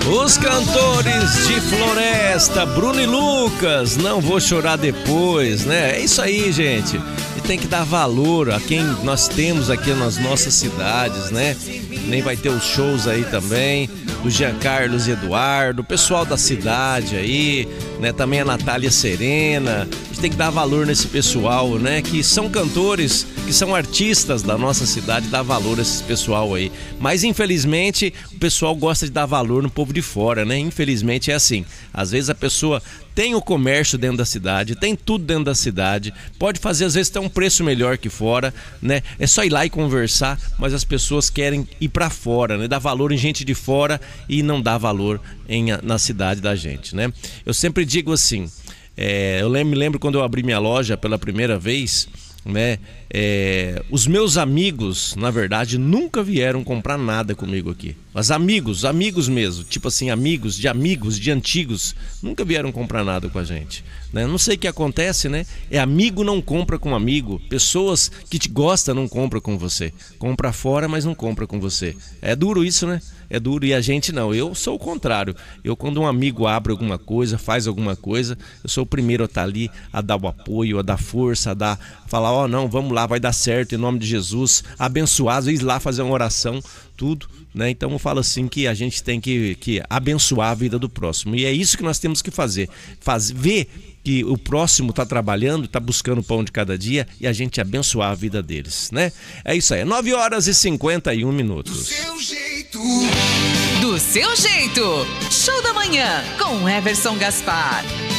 Os cantores de Floresta, Bruno e Lucas, Não Vou Chorar Depois, né? É isso aí, gente. E tem que dar valor a quem nós temos aqui nas nossas cidades, né? Nem vai ter os shows aí também, do Jean Carlos e Eduardo, o pessoal da cidade aí, né? Também a Natália Serena. A gente tem que dar valor nesse pessoal, né? Que são cantores, que são artistas da nossa cidade, dar valor a esse pessoal aí. Mas infelizmente o pessoal gosta de dar valor no povo de fora, né? Infelizmente é assim. Às vezes a pessoa tem o comércio dentro da cidade, tem tudo dentro da cidade, pode fazer às vezes ter um preço melhor que fora, né? É só ir lá e conversar, mas as pessoas querem ir para fora, né? Dar valor em gente de fora e não dar valor na cidade da gente, né? Eu sempre digo assim, eu me lembro quando eu abri minha loja pela primeira vez, né? Os meus amigos, na verdade, nunca vieram comprar nada comigo aqui. Mas amigos mesmo, tipo assim, amigos, de antigos, nunca vieram comprar nada com a gente, né? Não sei o que acontece, né? Amigo não compra com amigo. Pessoas que te gostam não compram com você. Compra fora, mas não compra com você. É duro isso, né? É duro, e a gente não. Eu sou o contrário. Eu, quando um amigo abre alguma coisa, faz alguma coisa, eu sou o primeiro a estar ali, a dar o apoio, a dar força, falar, ó, não, vamos lá, vai dar certo, em nome de Jesus, abençoar, ir lá fazer uma oração, tudo, né? Então eu falo assim que a gente tem que abençoar a vida do próximo. E é isso que nós temos que fazer. Ver que o próximo está trabalhando, está buscando o pão de cada dia e a gente abençoar a vida deles, né? É isso aí, 9h51. Do seu jeito. Do seu jeito. Show da manhã com Everson Gaspar.